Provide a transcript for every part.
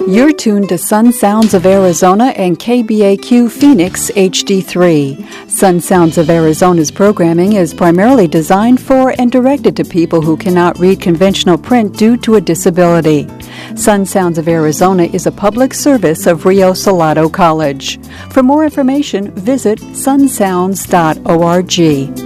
You're tuned to Sun Sounds of Arizona and KBAQ Phoenix HD3. Sun Sounds of Arizona's programming is primarily designed for and directed to people who cannot read conventional print due to a disability. Sun Sounds of Arizona is a public service of Rio Salado College. For more information, visit sunsounds.org.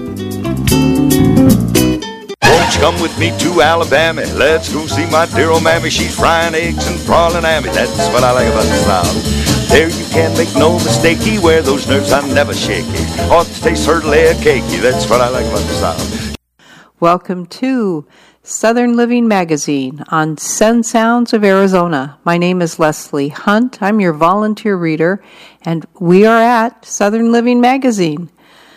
Won't you come with me to Alabama? Let's go see my dear old mammy. She's frying eggs and prawling at me. That's what I like about the South. There you can't make no mistakey. Where those nerves are never shaky. Ought to taste her layer cakey. That's what I like about the South. Welcome to Southern Living Magazine on Sun Sounds of Arizona. My name is Leslie Hunt. I'm your volunteer reader, and we are at Southern Living Magazine.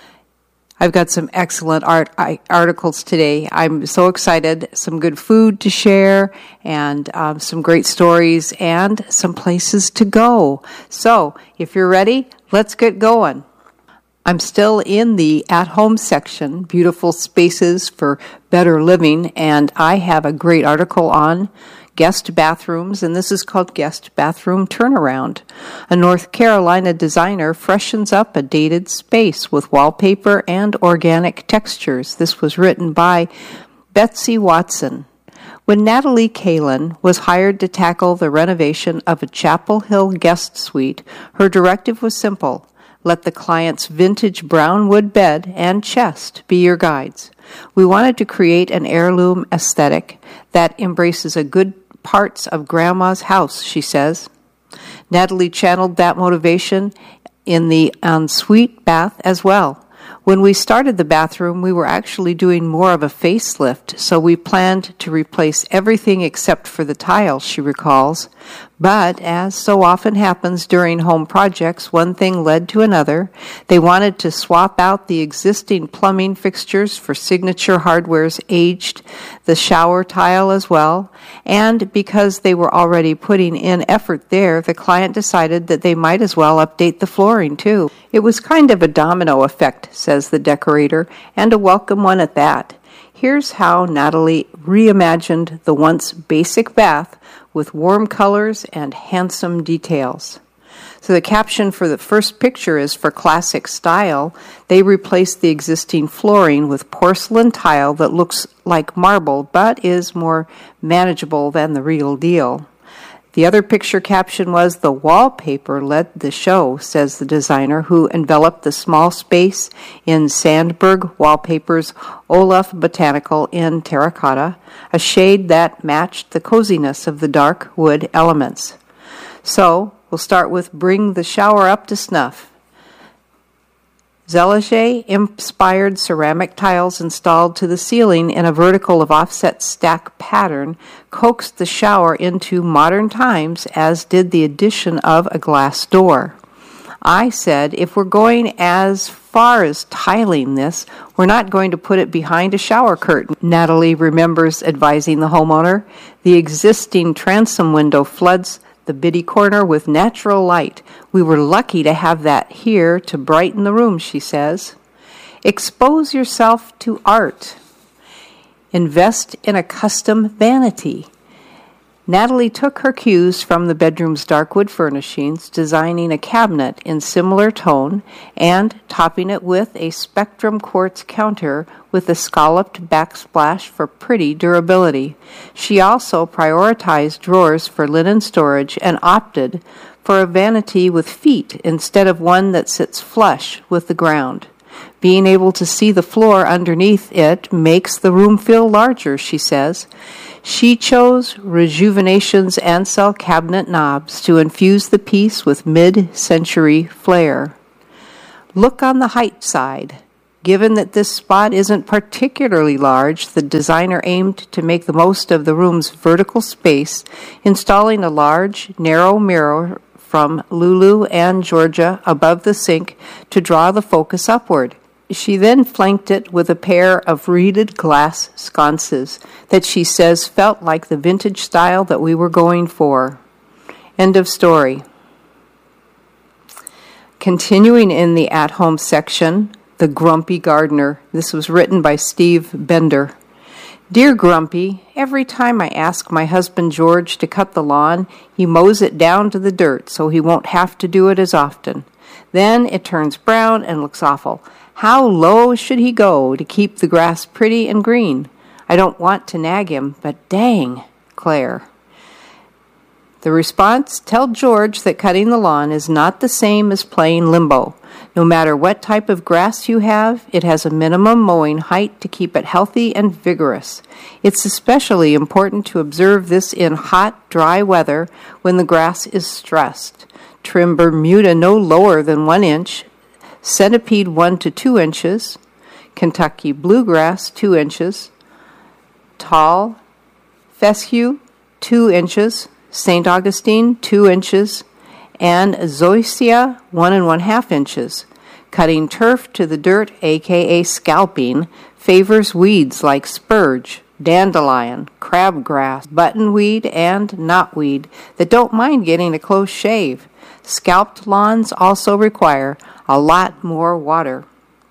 I've got some excellent articles today. I'm so excited. Some good food to share and some great stories and some places to go. So if you're ready, let's get going. I'm still in the at-home section, beautiful spaces for better living, and I have a great article on guest bathrooms, and this is called Guest Bathroom Turnaround. A North Carolina designer freshens up a dated space with wallpaper and organic textures. This was written by Betsy Watson. When Natalie Kalin was hired to tackle the renovation of a Chapel Hill guest suite, her directive was simple. Let the client's vintage brown wood bed and chest be your guides. We wanted to create an heirloom aesthetic that embraces a good parts of Grandma's house, she says. Natalie channeled that motivation in the ensuite bath as well. When we started the bathroom, we were actually doing more of a facelift, so we planned to replace everything except for the tile, she recalls. But, as so often happens during home projects, one thing led to another. They wanted to swap out the existing plumbing fixtures for Signature Hardware's aged the shower tile as well. And because they were already putting in effort there, the client decided that they might as well update the flooring too. It was kind of a domino effect, says the decorator, and a welcome one at that. Here's how Natalie reimagined the once basic bath with warm colors and handsome details. So the caption for the first picture is for classic style. They replaced the existing flooring with porcelain tile that looks like marble but is more manageable than the real deal. The other picture caption was, "The wallpaper led the show," says the designer, who enveloped the small space in Sandberg Wallpaper's Olaf Botanical in terracotta, a shade that matched the coziness of the dark wood elements. So, we'll start with Bring the Shower Up to Snuff. Zellige-inspired ceramic tiles installed to the ceiling in a vertical of offset stack pattern coaxed the shower into modern times, as did the addition of a glass door. I said, if we're going as far as tiling this, we're not going to put it behind a shower curtain. Natalie remembers advising the homeowner. The existing transom window floods the biddy corner with natural light. We were lucky to have that here to brighten the room, she says. Expose yourself to art. Invest in a custom vanity. Natalie took her cues from the bedroom's dark wood furnishings, designing a cabinet in similar tone and topping it with a spectrum quartz counter with a scalloped backsplash for pretty durability. She also prioritized drawers for linen storage and opted for a vanity with feet instead of one that sits flush with the ground. Being able to see the floor underneath it makes the room feel larger, she says. She chose Rejuvenation's Ansel cabinet knobs to infuse the piece with mid-century flair. Look on the height side. Given that this spot isn't particularly large, the designer aimed to make the most of the room's vertical space, installing a large, narrow mirror from Lulu and Georgia above the sink to draw the focus upward. She then flanked it with a pair of reeded glass sconces that she says felt like the vintage style that we were going for. End of story. Continuing in the at-home section, The Grumpy Gardener. This was written by Steve Bender. Dear Grumpy, every time I ask my husband George to cut the lawn, he mows it down to the dirt so he won't have to do it as often. Then it turns brown and looks awful. How low should he go to keep the grass pretty and green? I don't want to nag him, but dang, Claire. The response, tell George that cutting the lawn is not the same as playing limbo. No matter what type of grass you have, it has a minimum mowing height to keep it healthy and vigorous. It's especially important to observe this in hot, dry weather when the grass is stressed. Trim Bermuda no lower than 1 inch, Centipede 1 to 2 inches, Kentucky Bluegrass 2 inches, Tall Fescue 2 inches, St. Augustine 2 inches, and Zoysia 1 1/2 inches. Cutting turf to the dirt, aka scalping, favors weeds like spurge, dandelion, crabgrass, buttonweed, and knotweed that don't mind getting a close shave. Scalped lawns also require a lot more water.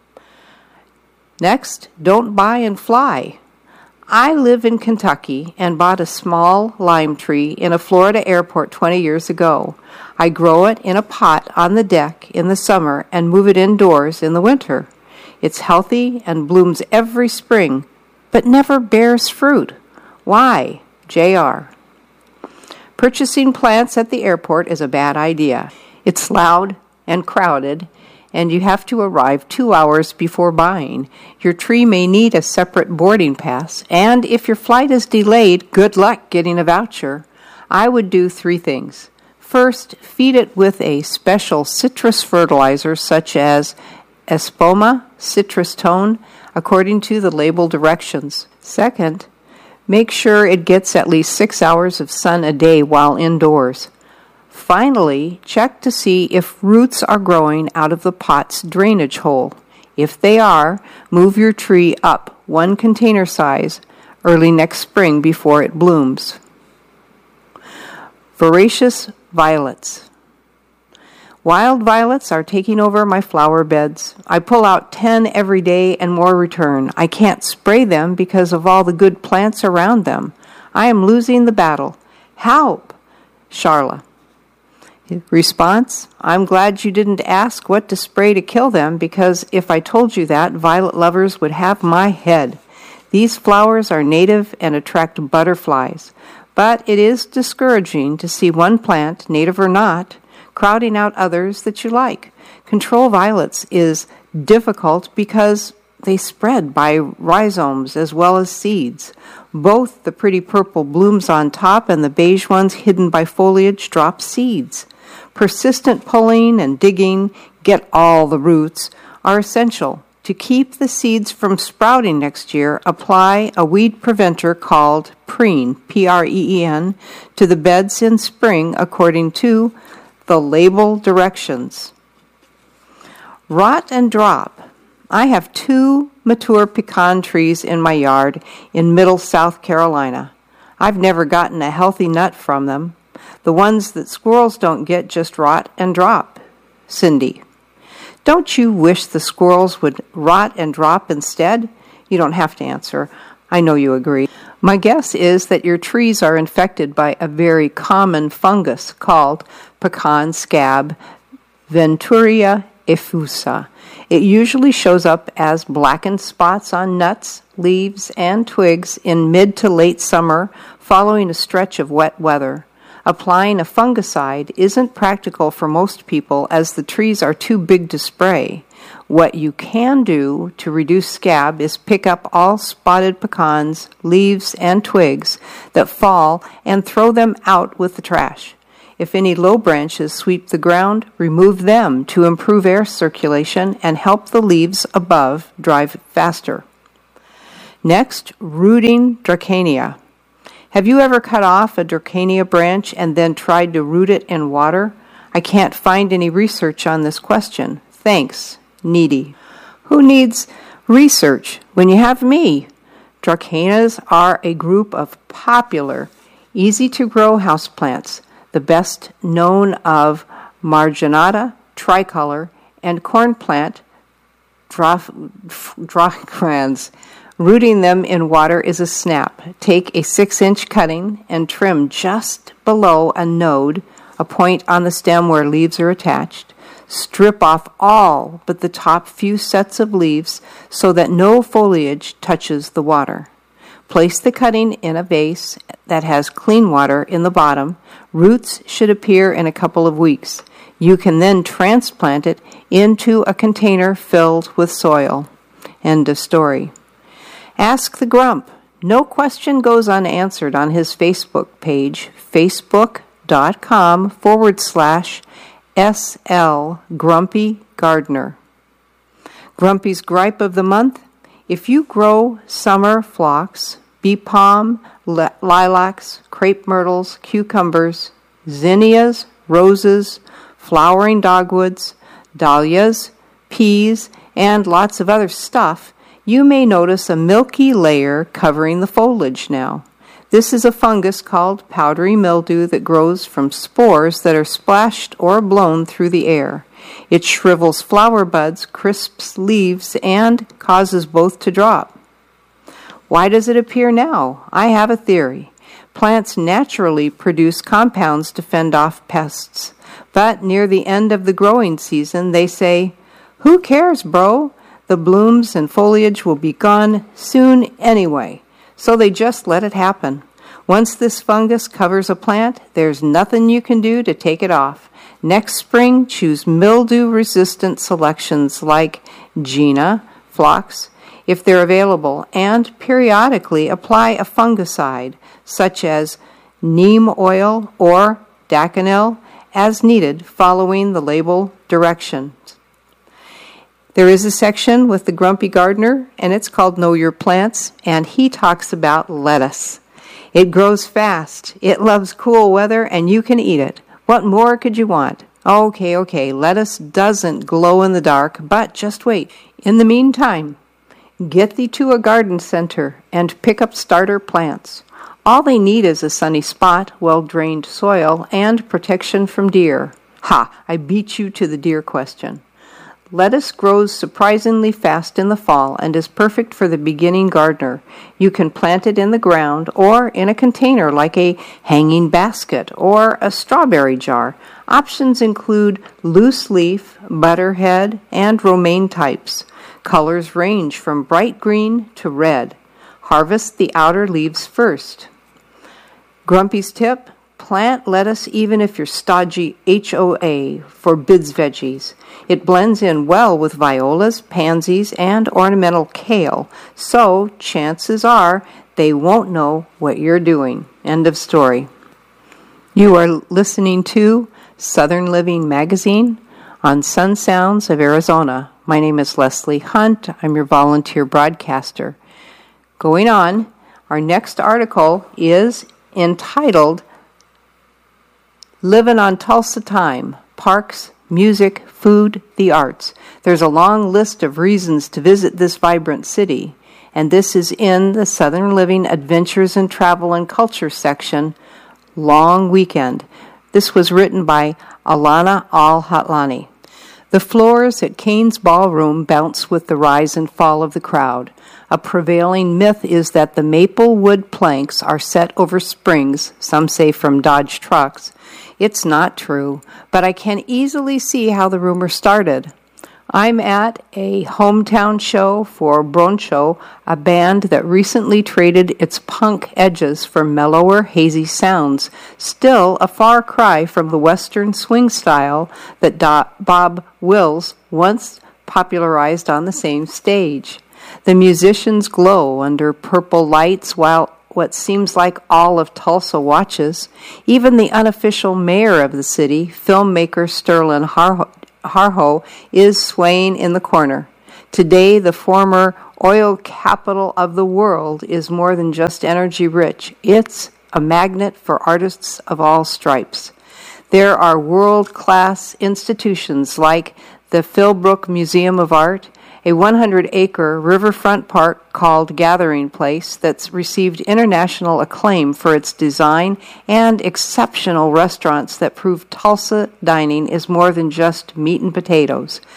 Next, don't buy and fly. I live in Kentucky and bought a small lime tree in a Florida airport 20 years ago. I grow it in a pot on the deck in the summer and move it indoors in the winter. It's healthy and blooms every spring, but never bears fruit. Why? J.R. Purchasing plants at the airport is a bad idea. It's loud and crowded, and you have to arrive 2 hours before buying. Your tree may need a separate boarding pass, and if your flight is delayed, good luck getting a voucher. I would do 3 things. First, feed it with a special citrus fertilizer such as Espoma Citrus Tone, according to the label directions. Second, make sure it gets at least 6 hours of sun a day while indoors. Finally, check to see if roots are growing out of the pot's drainage hole. If they are, move your tree up 1 container size early next spring before it blooms. Voracious violets. Wild violets are taking over my flower beds. I pull out 10 every day and more return. I can't spray them because of all the good plants around them. I am losing the battle. Help! Charla. Response, I'm glad you didn't ask what to spray to kill them, because if I told you that, violet lovers would have my head. These flowers are native and attract butterflies, but it is discouraging to see one plant, native or not, crowding out others that you like. Control violets is difficult because they spread by rhizomes as well as seeds. Both the pretty purple blooms on top and the beige ones hidden by foliage drop seeds. Persistent pulling and digging, get all the roots, are essential. To keep the seeds from sprouting next year, apply a weed preventer called Preen, P-R-E-E-N, to the beds in spring according to the label directions. Rot and drop. I have 2 mature pecan trees in my yard in middle South Carolina. I've never gotten a healthy nut from them. The ones that squirrels don't get just rot and drop. Cindy. Don't you wish the squirrels would rot and drop instead? You don't have to answer. I know you agree. My guess is that your trees are infected by a very common fungus called pecan scab, Venturia effusa. It usually shows up as blackened spots on nuts, leaves, and twigs in mid to late summer following a stretch of wet weather. Applying a fungicide isn't practical for most people as the trees are too big to spray. What you can do to reduce scab is pick up all spotted pecans, leaves, and twigs that fall and throw them out with the trash. If any low branches sweep the ground, remove them to improve air circulation and help the leaves above dry faster. Next, rooting Dracaena. Have you ever cut off a Dracaena branch and then tried to root it in water? I can't find any research on this question. Thanks, Needy. Who needs research when you have me? Dracaenas are a group of popular, easy-to-grow houseplants, the best known of Marginata, tricolor, and corn plant Dracrans. Rooting them in water is a snap. Take a 6-inch cutting and trim just below a node, a point on the stem where leaves are attached. Strip off all but the top few sets of leaves so that no foliage touches the water. Place the cutting in a vase that has clean water in the bottom. Roots should appear in a couple of weeks. You can then transplant it into a container filled with soil. End of story. Ask the Grump. No question goes unanswered on his Facebook page, facebook.com/SL Grumpy Gardener. Grumpy's gripe of the month: if you grow summer phlox, bee palm, lilacs, crepe myrtles, cucumbers, zinnias, roses, flowering dogwoods, dahlias, peas, and lots of other stuff, you may notice a milky layer covering the foliage now. This is a fungus called powdery mildew that grows from spores that are splashed or blown through the air. It shrivels flower buds, crisps leaves, and causes both to drop. Why does it appear now? I have a theory. Plants naturally produce compounds to fend off pests, but near the end of the growing season, they say, "Who cares, bro? The blooms and foliage will be gone soon anyway." So they just let it happen. Once this fungus covers a plant, there's nothing you can do to take it off. Next spring, choose mildew-resistant selections like Gina, phlox, if they're available, and periodically apply a fungicide, such as neem oil or Daconil, as needed, following the label directions. There is a section with the Grumpy Gardener, and it's called Know Your Plants, and he talks about lettuce. It grows fast, it loves cool weather, and you can eat it. What more could you want? Okay, lettuce doesn't glow in the dark, but just wait. In the meantime, get thee to a garden center and pick up starter plants. All they need is a sunny spot, well-drained soil, and protection from deer. Ha! I beat you to the deer question. Lettuce grows surprisingly fast in the fall and is perfect for the beginning gardener. You can plant it in the ground or in a container like a hanging basket or a strawberry jar. Options include loose leaf, butterhead, and romaine types. Colors range from bright green to red. Harvest the outer leaves first. Grumpy's tip: plant lettuce even if your stodgy HOA forbids veggies. It blends in well with violas, pansies, and ornamental kale, so chances are they won't know what you're doing. End of story. You are listening to Southern Living Magazine on Sun Sounds of Arizona. My name is Leslie Hunt. I'm your volunteer broadcaster. Going on, our next article is entitled Living on Tulsa Time, Parks, Music, Food, the Arts. There's a long list of reasons to visit this vibrant city, and this is in the Southern Living Adventures in Travel and Culture section, Long Weekend. This was written by Alana Al-Hatlani. The floors at Kane's Ballroom bounce with the rise and fall of the crowd. A prevailing myth is that the maple wood planks are set over springs, some say from Dodge trucks. It's not true, but I can easily see how the rumor started. I'm at a hometown show for Broncho, a band that recently traded its punk edges for mellower, hazy sounds, still a far cry from the western swing style that Bob Wills once popularized on the same stage. The musicians glow under purple lights while what seems like all of Tulsa watches. Even the unofficial mayor of the city, filmmaker Sterling Harjo, is swaying in the corner. Today, the former oil capital of the world is more than just energy-rich. It's a magnet for artists of all stripes. There are world-class institutions like the Philbrook Museum of Art, a 100-acre riverfront park called Gathering Place that's received international acclaim for its design, and exceptional restaurants that prove Tulsa dining is more than just meat and potatoes.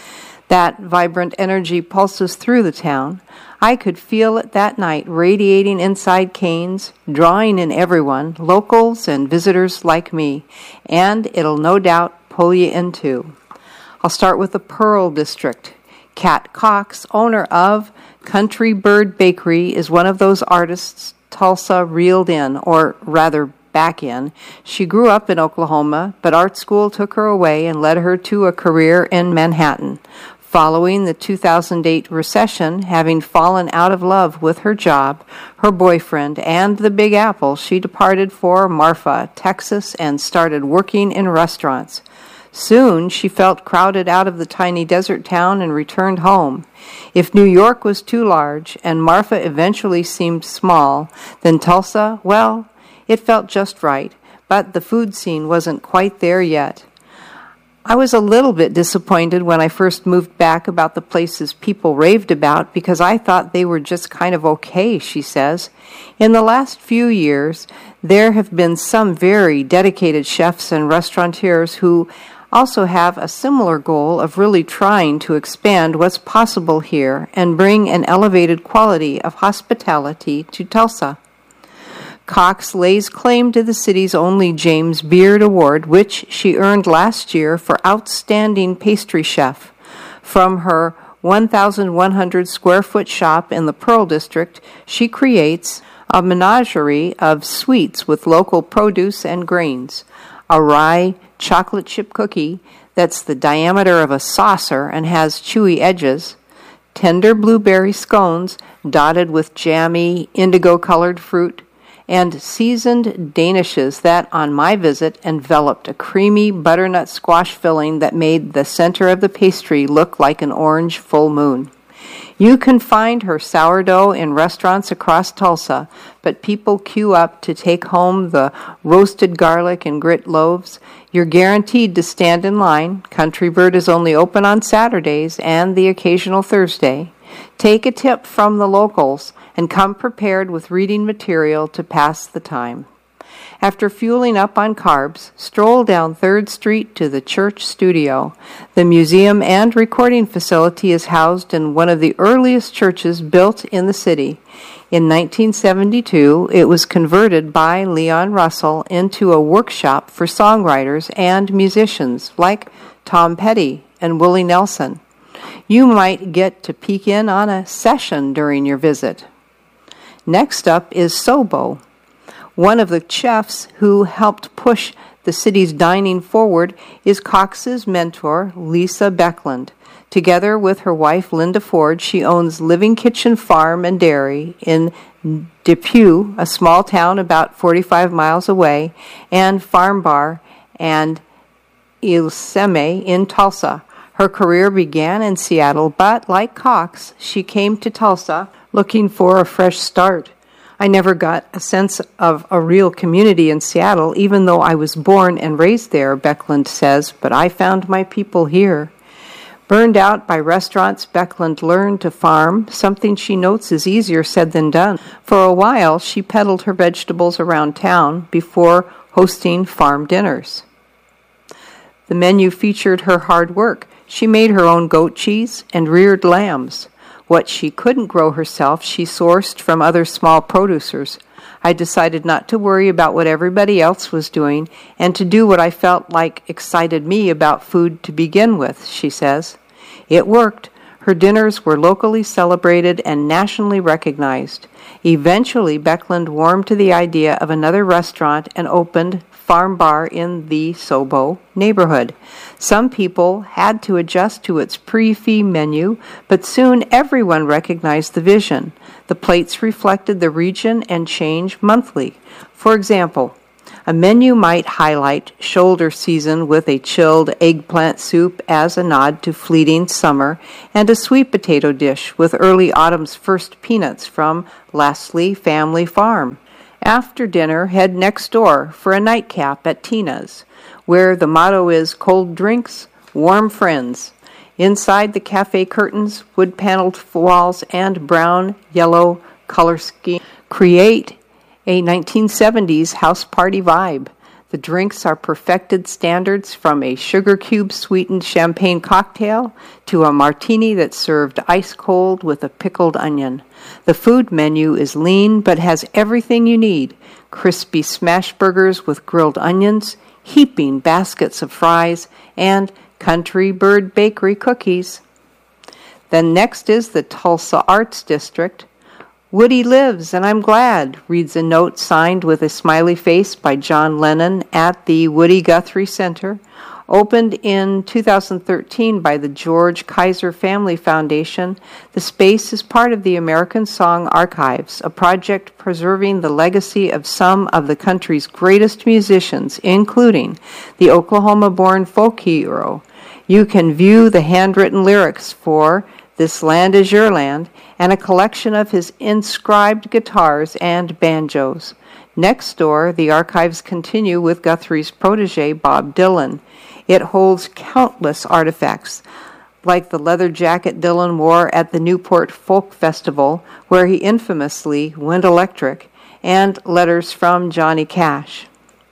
That vibrant energy pulses through the town. I could feel it that night, radiating inside Cain's, drawing in everyone, locals and visitors like me, and it'll no doubt pull you in too. I'll start with the Pearl District. Kat Cox, owner of Country Bird Bakery, is one of those artists Tulsa reeled in, or rather back in. She grew up in Oklahoma, but art school took her away and led her to a career in Manhattan. Following the 2008 recession, having fallen out of love with her job, her boyfriend, and the Big Apple, she departed for Marfa, Texas, and started working in restaurants. Soon, she felt crowded out of the tiny desert town and returned home. If New York was too large and Marfa eventually seemed small, then Tulsa, well, it felt just right, but the food scene wasn't quite there yet. I was a little bit disappointed when I first moved back about the places people raved about because I thought they were just kind of okay, she says. In the last few years, there have been some very dedicated chefs and restaurateurs who also have a similar goal of really trying to expand what's possible here and bring an elevated quality of hospitality to Tulsa. Cox lays claim to the city's only James Beard Award, which she earned last year for Outstanding Pastry Chef. From her 1,100 square foot shop in the Pearl District, she creates a menagerie of sweets with local produce and grains. A rye chocolate chip cookie that's the diameter of a saucer and has chewy edges, tender blueberry scones dotted with jammy indigo-colored fruit, and seasoned danishes that, on my visit, enveloped a creamy butternut squash filling that made the center of the pastry look like an orange full moon. You can find her sourdough in restaurants across Tulsa, but people queue up to take home the roasted garlic and grit loaves. You're guaranteed to stand in line. Country Bird is only open on Saturdays and the occasional Thursday. Take a tip from the locals and come prepared with reading material to pass the time. After fueling up on carbs, stroll down 3rd Street to the church studio. The museum and recording facility is housed in one of the earliest churches built in the city. In 1972, it was converted by Leon Russell into a workshop for songwriters and musicians like Tom Petty and Willie Nelson. You might get to peek in on a session during your visit. Next up is Sobo. One of the chefs who helped push the city's dining forward is Cox's mentor, Lisa Beckland. Together with her wife, Linda Ford, she owns Living Kitchen Farm and Dairy in Depew, a small town about 45 miles away, and Farm Bar and Il Seme in Tulsa. Her career began in Seattle, but like Cox, she came to Tulsa looking for a fresh start. I never got a sense of a real community in Seattle, even though I was born and raised there, Beckland says, but I found my people here. Burned out by restaurants, Beckland learned to farm, something she notes is easier said than done. For a while, she peddled her vegetables around town before hosting farm dinners. The menu featured her hard work. She made her own goat cheese and reared lambs. What she couldn't grow herself, she sourced from other small producers. I decided not to worry about what everybody else was doing and to do what I felt like excited me about food to begin with, she says. It worked. Her dinners were locally celebrated and nationally recognized. Eventually, Beckland warmed to the idea of another restaurant and opened Farm Bar in the Sobo neighborhood. Some people had to adjust to its pre-fee menu, but soon everyone recognized the vision. The plates reflected the region and changed monthly. For example, a menu might highlight shoulder season with a chilled eggplant soup as a nod to fleeting summer, and a sweet potato dish with early autumn's first peanuts from Leslie Family Farm. After dinner, head next door for a nightcap at Tina's, where the motto is cold drinks, warm friends. Inside the cafe curtains, wood-paneled walls, and brown-yellow color scheme create a 1970s house party vibe. The The drinks are perfected standards, from a sugar cube sweetened champagne cocktail to a martini that's served ice cold with a pickled onion. The food menu is lean but has everything you need: crispy smash burgers with grilled onions, heaping baskets of fries, and Country Bird Bakery cookies. Then next is the Tulsa Arts District. "Woody lives, and I'm glad," reads a note signed with a smiley face by John Lennon at the Woody Guthrie Center. Opened in 2013 by the George Kaiser Family Foundation, the space is part of the American Song Archives, a project preserving the legacy of some of the country's greatest musicians, including the Oklahoma-born folk hero. You can view the handwritten lyrics for "This Land Is Your Land" and a collection of his inscribed guitars and banjos. Next door, the archives continue with Guthrie's protege, Bob Dylan. It holds countless artifacts, like the leather jacket Dylan wore at the Newport Folk Festival, where he infamously went electric, and letters from Johnny Cash.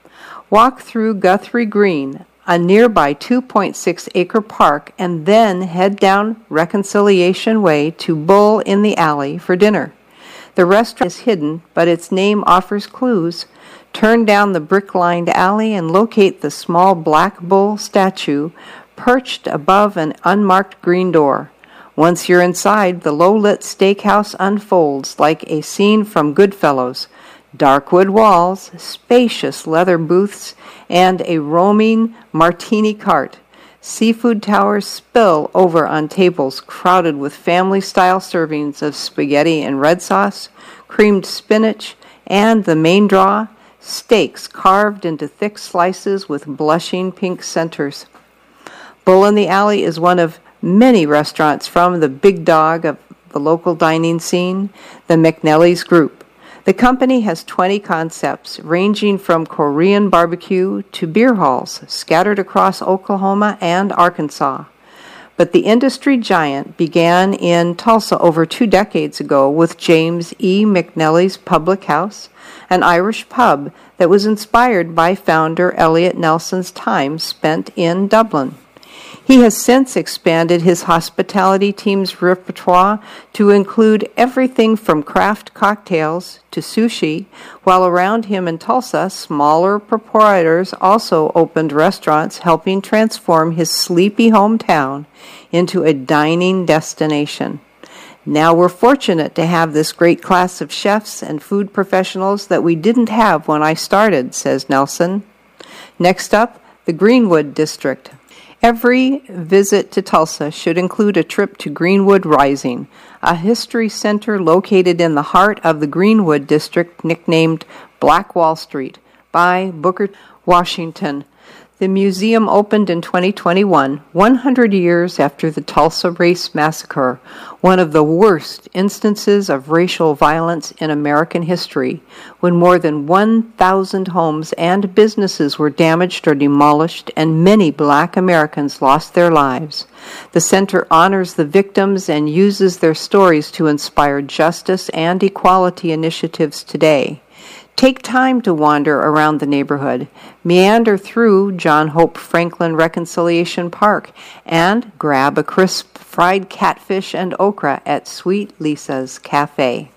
Walk through Guthrie Green, a nearby 2.6-acre park, and then head down Reconciliation Way to Bull in the Alley for dinner. The restaurant is hidden, but its name offers clues. Turn down the brick-lined alley and locate the small black bull statue perched above an unmarked green door. Once you're inside, the low-lit steakhouse unfolds like a scene from Goodfellas. Dark wood walls, spacious leather booths, and a roaming martini cart. Seafood towers spill over on tables crowded with family-style servings of spaghetti and red sauce, creamed spinach, and the main draw, steaks carved into thick slices with blushing pink centers. Bull in the Alley is one of many restaurants from the big dog of the local dining scene, the McNelly's Group. The company has 20 concepts, ranging from Korean barbecue to beer halls, scattered across Oklahoma and Arkansas. But the industry giant began in Tulsa over 2 decades ago with James E. McNelly's Public House, an Irish pub that was inspired by founder Elliot Nelson's time spent in Dublin. He has since expanded his hospitality team's repertoire to include everything from craft cocktails to sushi, while around him in Tulsa, smaller proprietors also opened restaurants, helping transform his sleepy hometown into a dining destination. Now we're fortunate to have this great class of chefs and food professionals that we didn't have when I started, says Nelson. Next up, the Greenwood District. Every visit to Tulsa should include a trip to Greenwood Rising, a history center located in the heart of the Greenwood District, nicknamed Black Wall Street by Booker T. Washington. The museum opened in 2021, 100 years after the Tulsa Race Massacre, one of the worst instances of racial violence in American history, when more than 1,000 homes and businesses were damaged or demolished and many Black Americans lost their lives. The center honors the victims and uses their stories to inspire justice and equality initiatives today. Take time to wander around the neighborhood, meander through John Hope Franklin Reconciliation Park, and grab a crisp fried catfish and okra at Sweet Lisa's Cafe.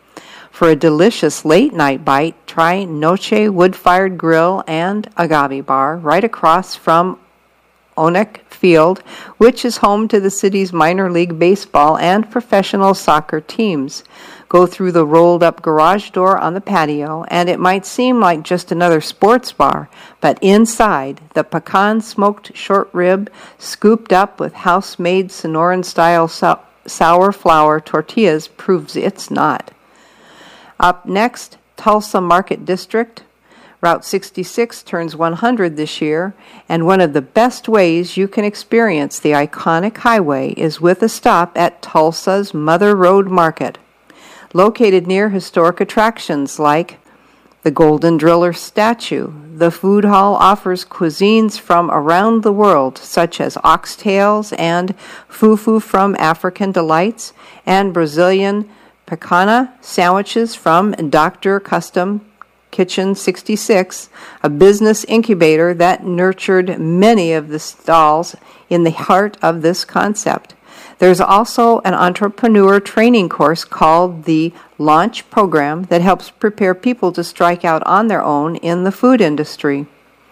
For a delicious late-night bite, try Noche Wood-Fired Grill and Agave Bar right across from Onek Field, which is home to the city's minor league baseball and professional soccer teams. Go through the rolled-up garage door on the patio, and it might seem like just another sports bar, but inside, the pecan-smoked short rib, scooped up with house-made Sonoran-style sour flour tortillas, proves it's not. Up next, Tulsa Market District. Route 66 turns 100 this year, and one of the best ways you can experience the iconic highway is with a stop at Tulsa's Mother Road Market. Located near historic attractions like the Golden Driller statue, the food hall offers cuisines from around the world, such as oxtails and fufu from African Delights, and Brazilian picana sandwiches from Dr. Custom Kitchen 66, a business incubator that nurtured many of the stalls in the heart of this concept. There's also an entrepreneur training course called the Launch Program that helps prepare people to strike out on their own in the food industry.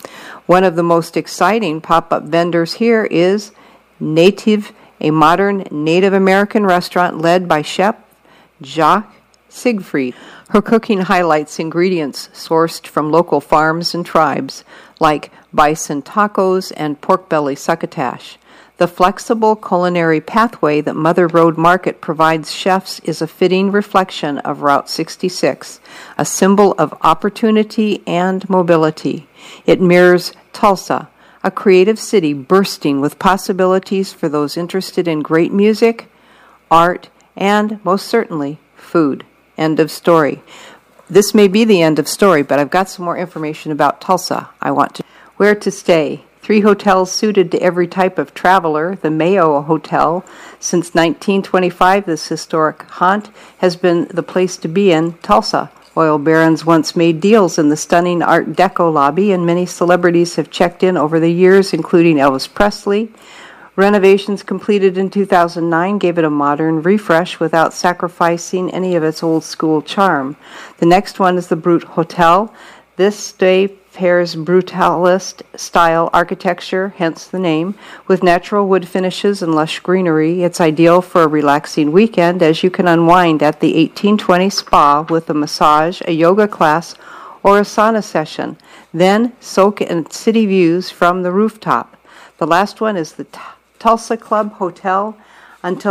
One of the most exciting pop-up vendors here is Native, a modern Native American restaurant led by Chef Jacques Siegfried. Her cooking highlights ingredients sourced from local farms and tribes, like bison tacos and pork belly succotash. The flexible culinary pathway that Mother Road Market provides chefs is a fitting reflection of Route 66, a symbol of opportunity and mobility. It mirrors Tulsa, a creative city bursting with possibilities for those interested in great music, art, and, most certainly, food. End of story. This may be the end of story, but I've got some more information about Tulsa. Where to stay. 3 hotels suited to every type of traveler. The Mayo Hotel. Since 1925, this historic haunt has been the place to be in Tulsa. Oil barons once made deals in the stunning Art Deco lobby, and many celebrities have checked in over the years, including Elvis Presley. Renovations completed in 2009 gave it a modern refresh without sacrificing any of its old-school charm. The next one is the Brute Hotel. This stay pairs brutalist-style architecture, hence the name, with natural wood finishes and lush greenery. It's ideal for a relaxing weekend, as you can unwind at the 1820 spa with a massage, a yoga class, or a sauna session. Then soak in city views from the rooftop. The last one is the Tulsa Club Hotel. Until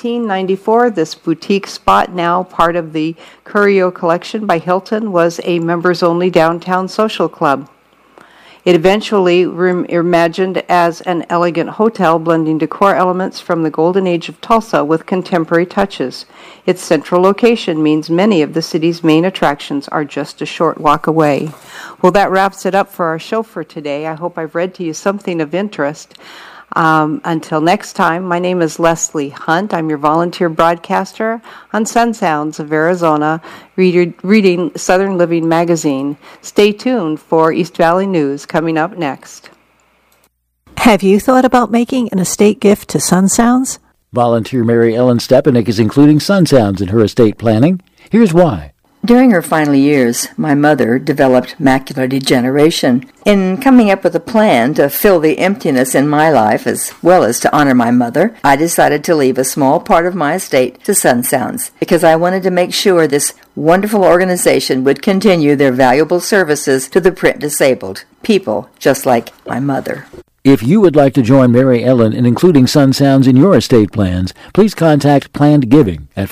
1994, this boutique spot, now part of the Curio Collection by Hilton, was a members-only downtown social club. It eventually reimagined as an elegant hotel, blending decor elements from the golden age of Tulsa with contemporary touches. Its central location means many of the city's main attractions are just a short walk away. Well, that wraps it up for our show for today. I hope I've read to you something of interest. Until next time, my name is Leslie Hunt. I'm your volunteer broadcaster on Sun Sounds of Arizona, reading Southern Living magazine. Stay tuned for East Valley News coming up next. Have you thought about making an estate gift to Sun Sounds? Volunteer Mary Ellen Stepanek is including Sun Sounds in her estate planning. Here's why. During her final years, my mother developed macular degeneration. In coming up with a plan to fill the emptiness in my life as well as to honor my mother, I decided to leave a small part of my estate to Sun Sounds because I wanted to make sure this wonderful organization would continue their valuable services to the print disabled, people just like my mother. If you would like to join Mary Ellen in including Sun Sounds in your estate plans, please contact Planned Giving at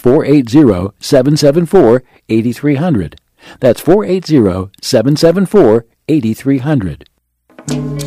480-774-8300. That's 480-774-8300.